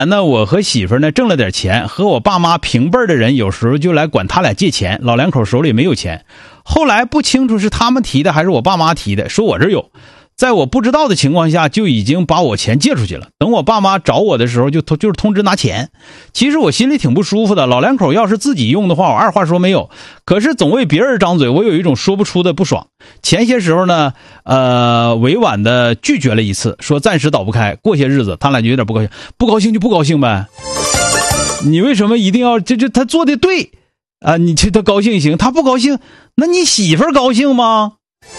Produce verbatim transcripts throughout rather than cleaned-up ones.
那我和媳妇呢挣了点钱，和我爸妈平辈的人有时候就来管他俩借钱，老两口手里没有钱。后来不清楚是他们提的还是我爸妈提的，说我这有，在我不知道的情况下就已经把我钱借出去了。等我爸妈找我的时候就就是通知拿钱。其实我心里挺不舒服的，老两口要是自己用的话我二话说没有，可是总为别人张嘴，我有一种说不出的不爽。前些时候呢呃，委婉的拒绝了一次，说暂时倒不开，过些日子。他俩就有点不高兴，不高兴就不高兴呗，你为什么一定要这这他做的对啊？你这他高兴行，他不高兴那你媳妇儿高兴吗？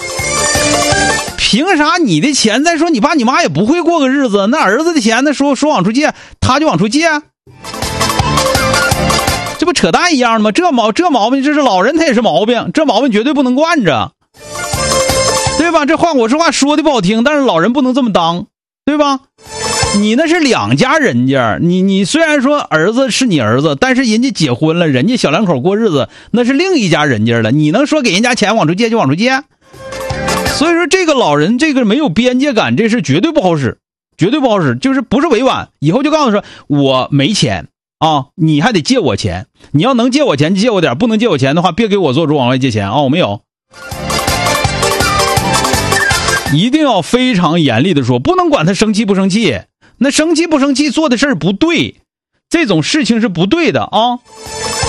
凭啥你的钱？再说你爸你妈也不会过个日子，那儿子的钱呢？说说往出借，他就往出借，这不扯淡一样的吗？这毛这毛病，这是老人他也是毛病，这毛病绝对不能惯着，对吧？这话我这话说的不好听，但是老人不能这么当，对吧？你那是两家人家，你你虽然说儿子是你儿子，但是人家结婚了，人家小两口过日子，那是另一家人家了，你能说给人家钱往出借就往出借？所以说这个老人这个没有边界感，这是绝对不好使，绝对不好使，就是不是委婉，以后就告诉说我没钱啊，你还得借我钱，你要能借我钱就借我点，不能借我钱的话别给我做主往外借钱啊，我没有。一定要非常严厉的说，不能管他生气不生气，那生气不生气做的事儿不对，这种事情是不对的啊。